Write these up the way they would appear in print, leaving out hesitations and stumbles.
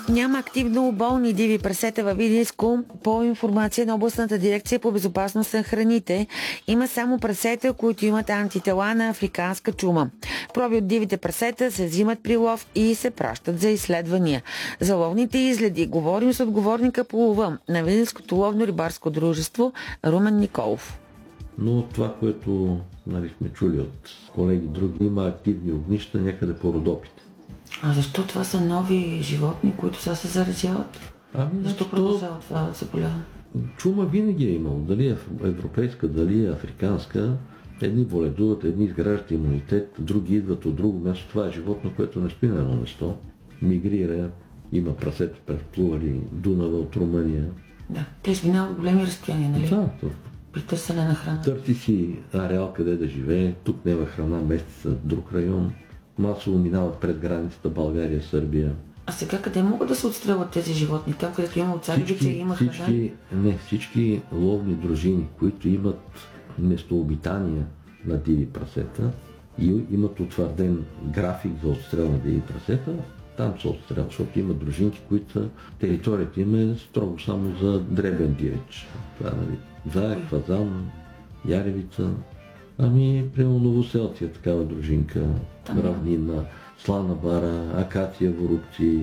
Няма активно болни диви прасета във Видинско. По информация на областната дирекция по безопасност на храните, има само прасета, които имат антитела на африканска чума. Проби от дивите прасета се взимат при лов и се пращат за изследвания. За ловните изгледи говорим с отговорника по лова на Видинското ловно-рибарско дружество Румен Николов. Но това, което сме чули от колеги други, има активни огнища някъде по Родопите. А защо това са нови животни, които сега се заразяват? Защо продължава това заболяване? Чума винаги е имало. Дали е европейска, дали е африканска. Едни боледуват, едни изграждат имунитет, други идват от друго място. Това е животно, което не спи на едно место. Мигрира, има прасета, преплували Дунава от Румъния. Да, те изминават големи разстояния, нали? Да, при търсене на храна. Търси си ареал къде да живее, тук няма храна, мести друг район. Масово минават през границата България, Сърбия. А сега къде могат да се отстрелват тези животни? Там, където има оцаревици и има храна? Всички ловни дружини, които имат местообитания на диви прасета и имат утвърден график за отстрел на диви прасета, там се отстрелват, защото има дружинки, които територията им е строго само за дребен дивеч. Това, заек, фазан, яревица. Примерно Новоселци такава дружинка, равнина, Слана бара, Акация, Ворубци,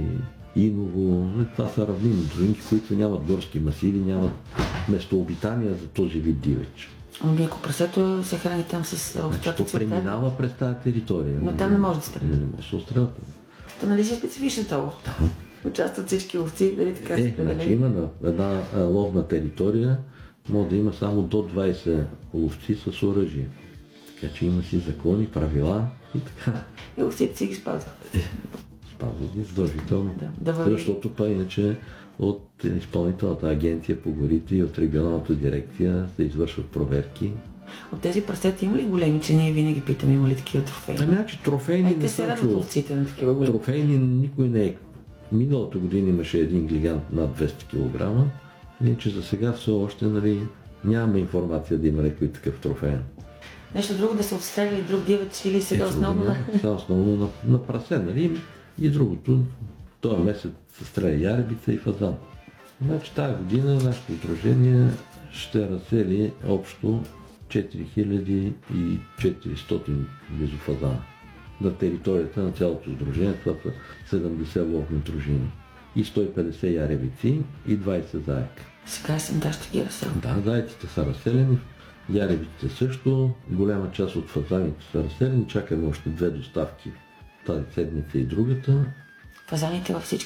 Иново. Това са равнини дружинки, които нямат горски масиви, нямат местообитания за този вид дивеч. Ако прасето се храни там с остатъци. То преминава през тази територия. Но там не може да стреля. Не може да се отстрелят. То нали си специфичната лов? Участват всички ловци, дали така се значи има на една ловна територия, може да има само до 20 ловци с оръжие. Така че има си закони, правила и така. И ловците си ги спазват. Спазват ги задължително. Да, защото па иначе от изпълнителната агенция по горите и от регионалната дирекция се извършват проверки. От тези прасета има ли големи, че ние винаги питаме, има ли такива трофеи? Трофейни не са чувал. Трофейни никой не е. Миналата година имаше един гигант над 200 кг. Иначе за сега все още нямаме информация да има някой такъв трофей. Нещо друго да се отстреля и друг дивеч или сега основно? Сега основно на прасе, и другото. Този месец се стреля яребица и фазан. Значи тази година нашето сдружение ще разсели общо 4400 близо фазана на територията на цялото сдружение. Това са 70 ловни дружини и 150 яребици и 20 заека. Сега есента ще ги разселят. Да, заеците са разселени, яребиците също, голяма част от фазаните са разселени, чакаме още 2 доставки тази седмица и другата. Фазаните във всички